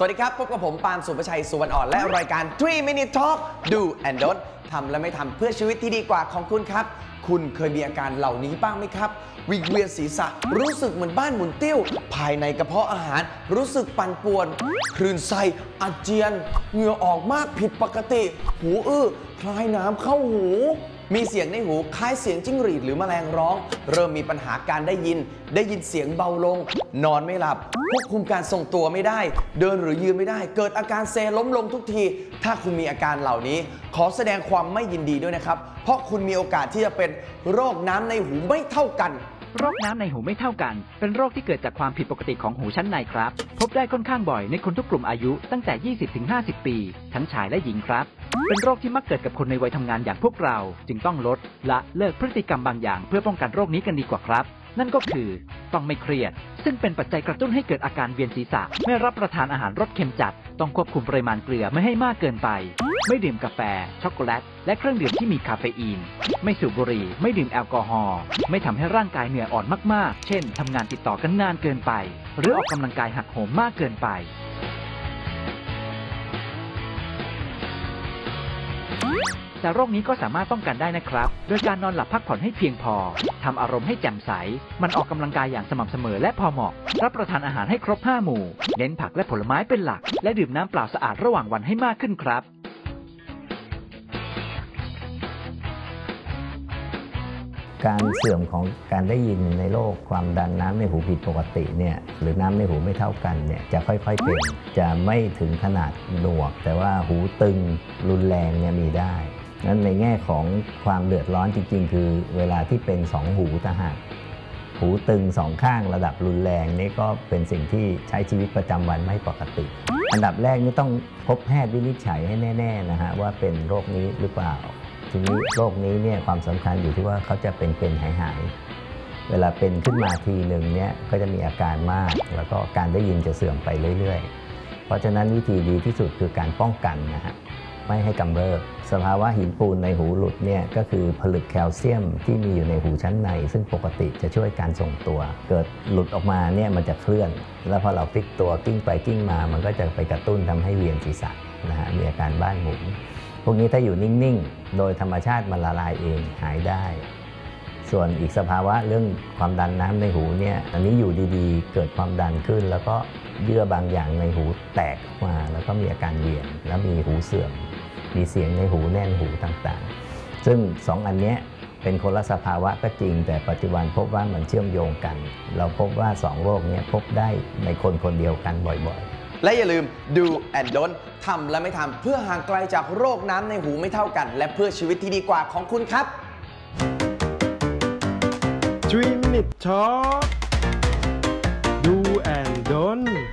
วัสดีครับพบกับผมปาล์มสุภชัยสุวรรณอ่อนและรายการ 3 Minute Talk Do and Don't ทำและไม่ทำเพื่อชีวิตที่ดีกว่าของคุณครับคุณเคยมีอาการเหล่านี้บ้างไหมครับวิงเวียนศีรษะรู้สึกเหมือนบ้านหมุนติ้วภายในกระเพาะอาหารรู้สึกปั่นป่วนคลื่นไส้อาเจียนเหงื่อออกมากผิดปกติหูอื้อคล้ายน้ำเข้าหูมีเสียงในหูคล้ายเสียงจิ้งหรีดหรือแมลงร้องเริ่มมีปัญหาการได้ยินเสียงเบาลงนอนไม่หลับควบคุมการทรงตัวไม่ได้เดินหรือยืนไม่ได้เกิดอาการเซล้มลงทุกทีถ้าคุณมีอาการเหล่านี้ขอแสดงความไม่ยินดีด้วยนะครับเพราะคุณมีโอกาสที่จะเป็นโรคน้ำในหูไม่เท่ากันโรคน้ำในหูไม่เท่ากันเป็นโรคที่เกิดจากความผิดปกติของหูชั้นในครับพบได้ค่อนข้างบ่อยในคนทุกกลุ่มอายุตั้งแต่ 20-50 ปีทั้งชายและหญิงครับเป็นโรคที่มักเกิดกับคนในวัยทำงานอย่างพวกเราจึงต้องลดละเลิกพฤติกรรมบางอย่างเพื่อป้องกันโรคนี้กันดีกว่าครับนั่นก็คือต้องไม่เครียดซึ่งเป็นปัจจัยกระตุ้นให้เกิดอาการเวียนศีรษะไม่รับประทานอาหารรสเค็มจัดต้องควบคุมปริมาณเกลือไม่ให้มากเกินไปไม่ดื่มกาแฟช็อกโกแลตและเครื่องดื่มที่มีคาเฟอีนไม่สูบบุหรี่ไม่ดื่มแอลกอฮอล์ไม่ทำให้ร่างกายเหนื่อยอ่อนมากๆเช่นทำงานติดต่อกันนานเกินไปหรือออกกำลังกายหักโหมมากเกินไปแต่โรคนี้ก็สามารถป้องกันได้นะครับโดยการนอนหลับพักผ่อนให้เพียงพอทำอารมณ์ให้แจ่มใสมันออกกำลังกายอย่างสม่ำเสมอและพอเหมาะรับประทานอาหารให้ครบ5 หมู่เน้นผักและผลไม้เป็นหลักและดื่มน้ำเปล่าสะอาดระหว่างวันให้มากขึ้นครับการเสื่อมของการได้ยินในโรคความดันน้ำในหูผิดปกติเนี่ยหรือน้ำในหูไม่เท่ากันเนี่ยจะค่อยๆเป็นจะไม่ถึงขนาดหนวกแต่ว่าหูตึงรุนแรงเนี่ยมีได้นั้นในแง่ของความเดือดร้อนจริงๆคือเวลาที่เป็น2 หูต่างหากหูตึง2 ข้างระดับรุนแรงนี่ก็เป็นสิ่งที่ใช้ชีวิตประจำวันไม่ปกติอันดับแรกนี่ต้องพบแพทย์วินิจฉัยให้แน่ๆนะฮะว่าเป็นโรคนี้หรือเปล่าทีนี้โรคนี้เนี่ยความสำคัญอยู่ที่ว่าเขาจะเป็นหายเวลาเป็นขึ้นมาทีหนึ่งเนี่ยก็จะมีอาการมากแล้วก็การได้ยินจะเสื่อมไปเรื่อยๆเพราะฉะนั้นวิธีดีที่สุดคือการป้องกันนะฮะไม่ให้กำเริบสภาวะหินปูนในหูหลุดเนี่ยก็คือผลึกแคลเซียมที่มีอยู่ในหูชั้นในซึ่งปกติจะช่วยการทรงตัวเกิดหลุดออกมาเนี่ยมันจะเคลื่อนแล้วพอเราพลิกตัวกิ้งไปกิ้งมามันก็จะไปกระตุ้นทำให้เวียนศีรษะนะฮะมีอาการบ้านหมุนพวกนี้ถ้าอยู่นิ่งๆโดยธรรมชาติมันละลายเองหายได้ส่วนอีกสภาวะเรื่องความดันน้ำในหูเนี่ยอันนี้อยู่ดีๆเกิดความดันขึ้นแล้วก็เยื่อบางอย่างในหูแตกออกมาแล้วก็มีอาการเวียนแล้วมีหูเสื่อมมีเสียงในหูแน่นหูต่างๆซึ่ง2 อันนี้เป็นคนละสภาวะก็จริงแต่ปัจจุบันพบว่ามันเชื่อมโยงกันเราพบว่า2 โรคนี้พบได้ในคนคนเดียวกันบ่อยๆและอย่าลืม Do and Don't ทำและไม่ทำเพื่อห่างไกลจากโรคน้ำในหูไม่เท่ากันและเพื่อชีวิตที่ดีกว่าของคุณครับ 3 Minute Talk Do and Don't